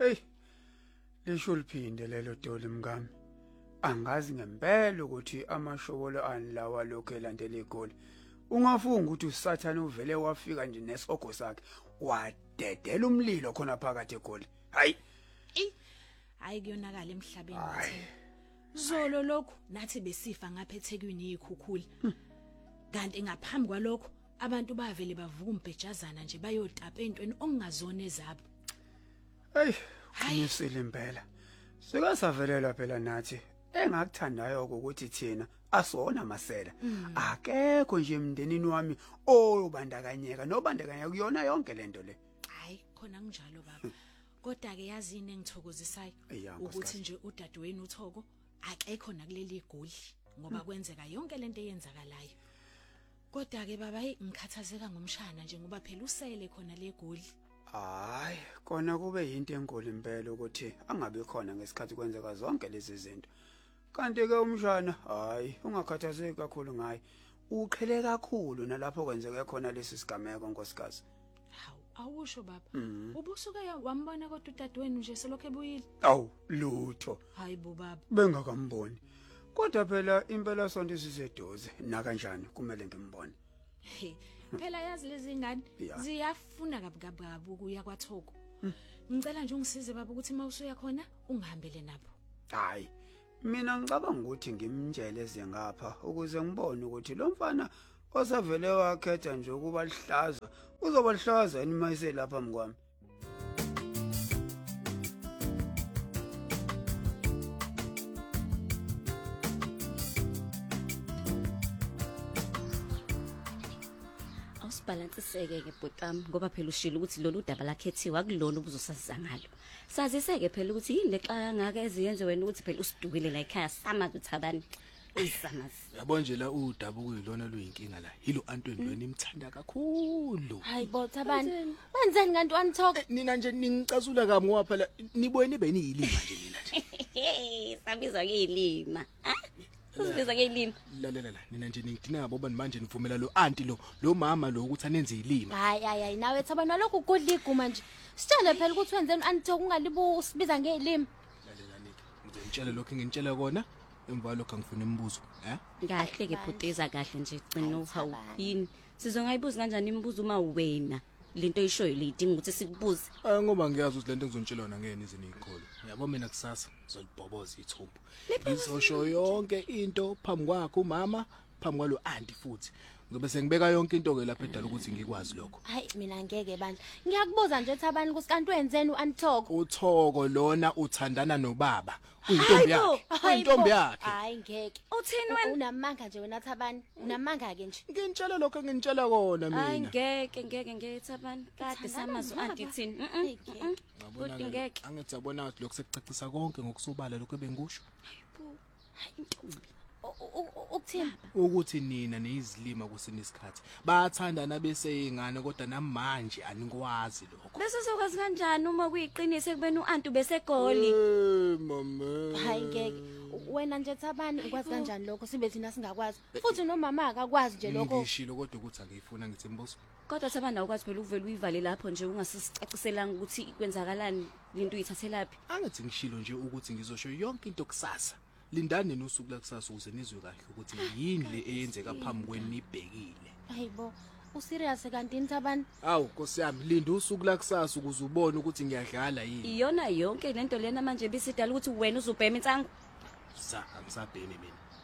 Hey, lisho liphinde lelo Doli mngami. Angazi ngempela ukuthi amashobolo ani lawa lokho elandela igoli. Ungafunga ukuthi uSathane uvele wafika nje nesogo sakhe wadedela umlilo khona phakathi egoli. Hayi. Hayi kuyonakala emhlabeni wethu. Zolo lokho nathi besifa ngapha eThekwini ikhukhula. Kanti ngaphambi kwalokho abantu bavele bavuka umbhejazana nje bayotapa entweni okungazona ezabo. Hey, uqinisile impela. Sika savelela phela nathi. Engakuthandayo ukuthi thina asona masela. Akekho nje emndenini wami oyobandakanyeka nobandakanya kuyona yonke lento le. Hayi khona kunjalo baba. Kodwa ke yazini engithokozisayo ukuthi nje udadewenu uThoko akekho nakuleli igoli ngoba kwenzeka yonke lento eyenzakalayo. Kodwa ke baba ngikhathazeka ngomshana nje ngoba phela usele khona le goli. Hayi, kona kube yinto enkulu impela ukuthi angabe khona ngesikhathi kwenzeka zonke lezi zinto. Kanti ke umshana, hayi, ungakhathazeki kakhulu ngaye. Uqhele kakhulu nalapho kwenzeke khona lesi sigameko nkosikazi. Hawu, awusho baba. Ubusuke wambona kodwa udadewenu nje selokho ebuyile. Awu, lutho. Hayi bo baba. Bengakamboni. Kodwa phela impela sonto siseduze na kanjani kumele ngimbone. Phela yazi lezi ingane ziyafuna kabukabu ukuya kwaThoko. Ngicela nje ungisize baba ukuthi mawusuya khona ungihambele nabo. Hayi. Mina ngicabanga ukuthi ngimtsheleze ngapha ukuze ngibone ukuthi lo mfana osavele wakhetha nje ukuba lihlaza uzoba lihlaza yini mayise lapha mkwami. Awusibalansiseke ke bhotami ngoba phela ushilo ukuthi lolu daba lakhethiwa kulona ubuzosasiza ngalo. Saziseke phela ukuthi yini lexa ngake eziyenze wena ukuthi phela usidukile la ekhaya samazi uthabani. Uyisamazi. Yabo nje la udaba kuyilona luyinkinga la. Yilo Antweni lweni imthanda kakhulu. Hayi bo Thabani. Wenzeni kanti wanithoka? Nina nje ningicasula kabi ngoba phela nibuye nibe niyilima nje nina nje. Sabizwa kuyilima. Sizibizwa kuyilima. La nina nje ningidina bobani manje nivumela lo aunti lo mama lo ukuthi anenze ilima. Hayi nawe Thabani walokho ukudla iguma nje. Sitshele phela ukuthi wenzeni anithoka ungalibu sibiza ngelimi. Lalela Niki. Ngizentshela lokho engintshela kona. Emva lokho angifuna imibuzo, Kahle ke bhuteza kahle nje gcina uhawu. Yini? Sizongayibuza kanjani imibuzo uma wena? Lento oyishoyo lidinga ukuthi sikubuze. Ngoba ngiyazi ukuthi lento engizontshela yona ngeke izini izikholo. Yabo mina kusasa ngizolibhoboza ithumbu. Ngizosho yonke into phambi kwakho umama, phambi kwalo aunti futhi. Ngizobe sengibeka yonke into ke lapha edala ukuthi ngikwazi lokho. Hayi mina ngeke bandla. Ngiyakubuza nje Thabani ukuthi kanti wenzeni uAnthoko? UThoko lona uthandana nobaba. Uyintombi yakhe. Uyintombi yakhe. Hayi ngeke. Uthini wena? Unamanga nje wena Thabani. Unamanga ke nje. Ngintshela lokho engintshela kona mina. Hayi ngeke Thabani. Kade samazi aunti thini. Ngabona ngeke. Angithi yabona ukuthi lokho sekucacisa konke ngokusobala lokho ebengisho. Hayi intombi. Ukuthini? Ukuthi nina nezilima kusenisikhathi bayathandana bese ingane kodwa namanje anikwazi lokho. Bese sokwazi kanjani uma kuyiqinise kubeni uAntu besegoli? Mama. Hayi ngeke. Wena nje Thabani ukwazi kanjani lokho sibe thina singakwazi. Futhi nomama akakwazi nje lokho. Ngishilo kodwa ukuthi angiyifuna ngithi imbuzo. Kodwa Thabani awukwazi phela uvele uyivale lapho nje ungasisicaciselanga ukuthi kwenzakalani into uyithathelaphi. Angithi ngishilo nje ukuthi ngizosho yonke into kusasa. Lindani nosuku la kusasa ukuze nizwe kahle ukuthi yini le eyenzeka phambi kweni nibhekile. Hayibo, userious kanti Thabani? Awu Nkosi yami, linda usuku la kusasa ukuze ubone ukuthi ngiyadlala yini. Iyona yonke lento lena manje bisidala ukuthi wena uzobhema insangu. Angisabhemi mina.